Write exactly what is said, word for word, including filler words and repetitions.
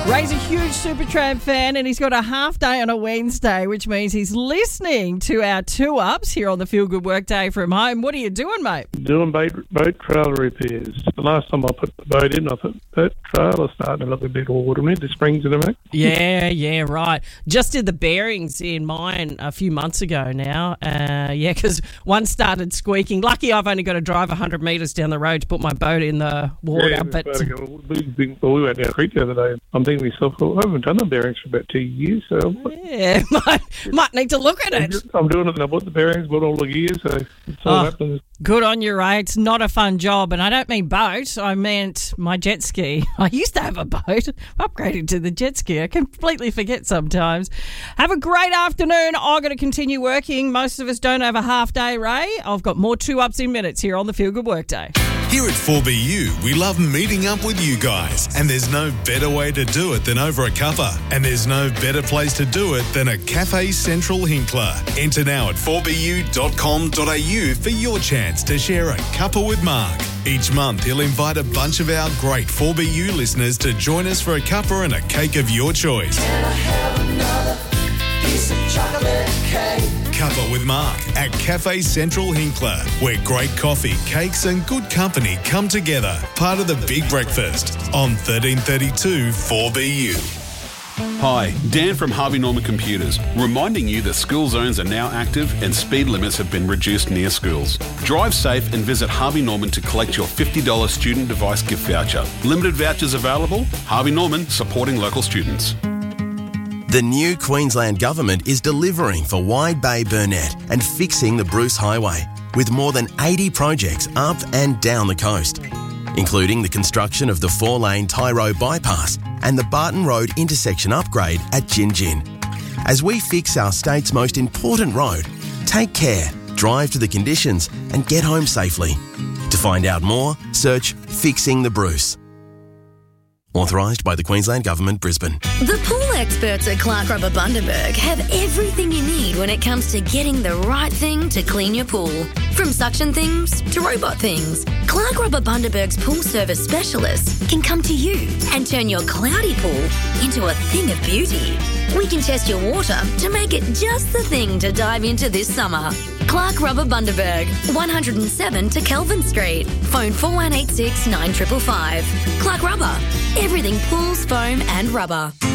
Ray's a huge Supertramp fan and he's got a half day on a Wednesday, which means he's listening to our two-ups here on the Feel Good Workday from home. What are you doing, mate? Doing boat, boat trailer repairs. The last time I put the boat in, I thought, that trailer's starting to look a bit awkward. The springs in it, mate. Yeah, yeah, right. Just did the bearings in mine a few months ago now. Uh, yeah, because one started squeaking. Lucky I've only got to drive one hundred metres down the road to put my boat in the water. Yeah, but we, well, we went down the creek the other day. I'm thinking to myself, well, I haven't done the bearings for about two years, so yeah, might, might need to look at it. I'm doing it and I bought the bearings, bought all the gears, so it's all oh, happening. Good on you, Ray. It's not a fun job, and I don't mean boat. I meant my jet ski. I used to have a boat. Upgraded to the jet ski. I completely forget sometimes. Have a great afternoon. I've got to continue working. Most of us don't have a half day, Ray. I've got more two-ups in minutes here on the Feel Good Workday. Here at four B U, we love meeting up with you guys. And there's no better way to do it than over a cuppa. And there's no better place to do it than a Cafe Central Hinkler. Enter now at four b u dot com dot a u for your chance to share a cuppa with Mark. Each month, he'll invite a bunch of our great four B U listeners to join us for a cuppa and a cake of your choice. Can I have another piece of chocolate cake? Cuppa with Mark at Cafe Central Hinkler, where great coffee, cakes and good company come together. Part of the Big Breakfast on thirteen thirty-two four B U. Hi, Dan from Harvey Norman Computers, reminding you that school zones are now active and speed limits have been reduced near schools. Drive safe and visit Harvey Norman to collect your fifty dollars student device gift voucher. Limited vouchers available. Harvey Norman, supporting local students. The new Queensland Government is delivering for Wide Bay Burnett and fixing the Bruce Highway, with more than eighty projects up and down the coast, including the construction of the four-lane Tyro bypass and the Barton Road intersection upgrade at Gin Gin. As we fix our state's most important road, take care, drive to the conditions and get home safely. To find out more, search Fixing the Bruce. Authorised by the Queensland Government, Brisbane. The pool experts at Clark Rubber Bundaberg have everything you need when it comes to getting the right thing to clean your pool. From suction things to robot things, Clark Rubber Bundaberg's pool service specialists can come to you and turn your cloudy pool into a thing of beauty. We can test your water to make it just the thing to dive into this summer. Clark Rubber Bundaberg, one oh seven to Kelvin Street. Phone four one eight six nine five five five. Clark Rubber, everything pools, foam and rubber.